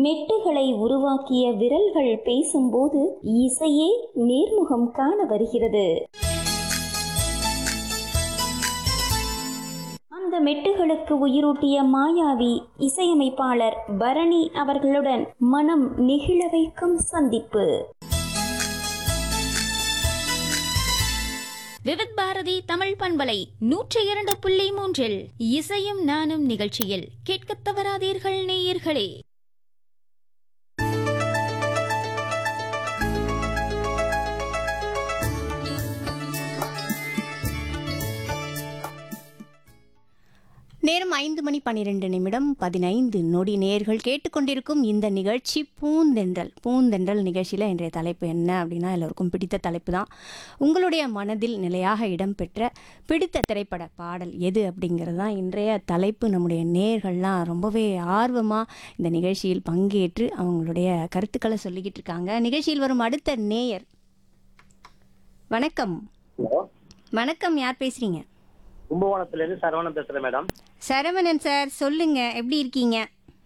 மெட்டுகளை உருவாக்கிய விரல்கள் பேசும்போது இசையே நேர்முகம் காண வருகிறது. அந்த மெட்டுகளுக்கு உயிரூட்டிய மாயாவி இசையமைப்பாளர் பரணி அவர்களுடன் மனம் நெகிழ வைக்கும் சந்திப்பு. விவித் பாரதி தமிழ் பண்பலை 102.3 இசையும் நானும் நிகழ்ச்சியில் கேட்கத் தவறாதீர்கள் நேயர்களே. நேரம் 5:12 நேயர்கள் கேட்டுக்கொண்டிருக்கும் இந்த நிகழ்ச்சி பூந்தென்றல் நிகழ்ச்சியில் இன்றைய தலைப்பு என்ன அப்படின்னா, எல்லோருக்கும் பிடித்த தலைப்பு தான். உங்களுடைய மனதில் நிலையாக இடம்பெற்ற பிடித்த திரைப்பட பாடல் எது அப்படிங்கிறது தான் இன்றைய தலைப்பு. நம்முடைய நேயர்கள்லாம் ரொம்பவே ஆர்வமாக இந்த நிகழ்ச்சியில் பங்கேற்று அவங்களுடைய கருத்துக்களை சொல்லிக்கிட்டு இருக்காங்க. நிகழ்ச்சியில் வரும் அடுத்த நேயர். வணக்கம். வணக்கம், யார் பேசுறீங்க? கும்பகோணத்திலிருந்து சரவணன் பேசுறேன் மேடம். சரவணன் சார், சொல்லுங்க, எப்படி இருக்கீங்க?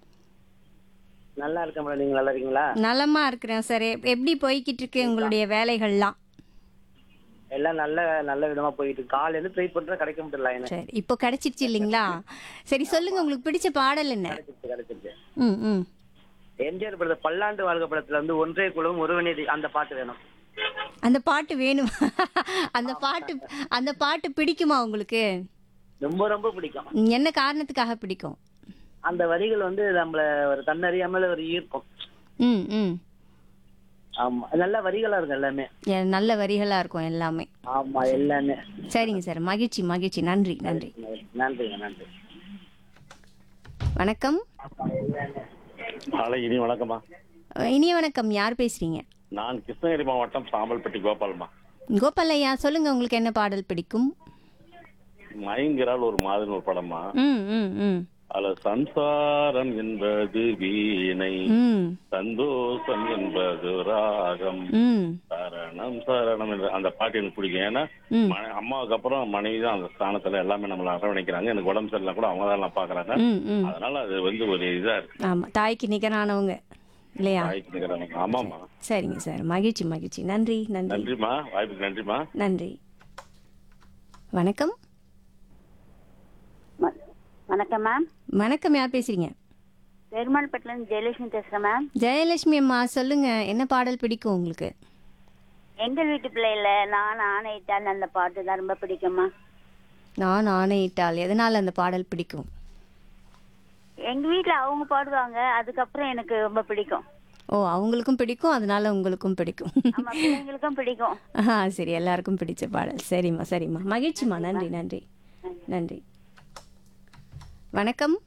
நல்லா இருக்கேன் மேடம், நீங்க நல்லா இருக்கீங்களா? நலமா இருக்கிறேன் சார். எப்படி போய்கிட்டு இருக்கு உங்களுடைய வேலைகள்லாம்? எல்லாம் நல்ல விதமா போயிட்டு இருக்கு. காலையில ட்ரை பண்றேன், கிடைக்க முடியல எனக்கு. சரி, இப்போ கிடைச்சிருச்சு இல்லைங்களா? சரி, சொல்லுங்க, உங்களுக்கு பிடிச்ச பாடல் என்ன? கிடைச்சிருச்சு. ம். எம்ஜிஆர் படத்துல பல்லாண்டு வாழ்க படத்துல வந்து ஒன்றே குலம் ஒருவனே அந்த பாட்டு வேணும். அந்த பாட்டு வேணும். அந்த பாட்டு பிடிக்குமா உங்களுக்கு? ரொம்ப ரொம்ப பிடிக்கும். என்ன காரணத்துக்காக பிடிக்கும்? அந்த வரிகள் வந்து நம்மள ஒரு தன்னறியாமல ஒரு ஈர்க்கும். ம். ஆமா, நல்ல வரிகளா இருக்கும் எல்லாமே. நல்ல வரிகளா இருக்கும் எல்லாமே. ஆமா, எல்லாமே. சரிங்க சார், மகிழ்ச்சி. நன்றி. நன்றி. வணக்கம். இனி வணக்கம்மா. இனிய வணக்கம், யார் பேசுறீங்க? நான் கிருஷ்ணகிரி மாவட்டம் சாம்பல்பட்டி கோபால்மா. கோபாலையா, சொல்லுங்க, உங்களுக்கு என்ன பாடல் பிடிக்கும்? மயங்கிறால் ஒரு மாதிரி ஒரு படமா. ம். அதுல சம்சாரம் என்பது வீணை, சந்தோஷம் என்பது ராகம், சரணம் என்ற அந்த பாட்டு எனக்கு பிடிக்கும். ஏன்னா அம்மாவுக்கு அப்புறம் மனைவி தான் அந்த ஸ்தானத்துல எல்லாமே நம்மள அரவணைக்கிறாங்க. எனக்கு உடம்பு சரியில்லை கூட அவங்க தான் பாக்குறாங்க. அதனால அது வந்து ஒரு இதா இருக்கு. ஆமா, தாய்க்கு நிகரானவங்க இல்லையா? ஆமாமா. சரிங்க சார், மகிழ்ச்சி. நன்றிமா, வாய்ப்புக்கு நன்றிமா. நன்றி. வணக்கம். வணக்கம் மேம். வணக்கம், யார் பேசுறீங்க? பெருமாள்பட்டில இருந்து ஜெயலட்சுமி பேசுறேன் மேம். ஜெயலட்சுமி அம்மா, சொல்லுங்க, என்ன பாடல் பிடிக்கும் உங்களுக்கு? எங்கள் வீட்டு பிள்ளைல நான் ஆணையிட்டால் அந்த பாட்டு தான் ரொம்ப பிடிக்குமா. நான் ஆணையிட்டால், எதனால அந்த பாடல் பிடிக்கும்? எங்க வீட்டுல அவங்க பாடுவாங்க, அதுக்கப்புறம் எனக்கு ரொம்ப பிடிக்கும். ஓ, அவங்களுக்கும் பிடிக்கும், அதனால உங்களுக்கும் பிடிக்கும். ஆமா, பிள்ளைங்களுக்கும் பிடிக்கும். சரி, எல்லாருக்கும் பிடிச்ச பாடல். சரிம்மா, மகிழ்ச்சிமா. நன்றி. வணக்கம்.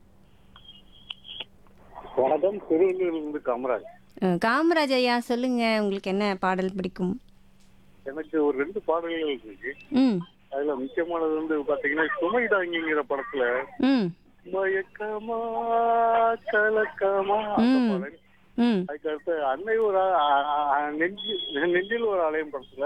வணக்கம், திருவள்ளூரிலிருந்து காமராஜ். காமராஜ் ஐயா, சொல்லுங்க, உங்களுக்கு என்ன பாடல் பிடிக்கும்? எனக்கு ஒரு 2 பாடல்கள் இருக்கு. அதுல முக்கியமானது வந்து பாத்தீங்கன்னா, சுமை தாங்கிங்கிற படத்துல மயக்கமா கலக்கமா அதுக்கு அடுத்து அன்னை ஒரு நெஞ்சில் ஒரு ஆலயம் படத்துல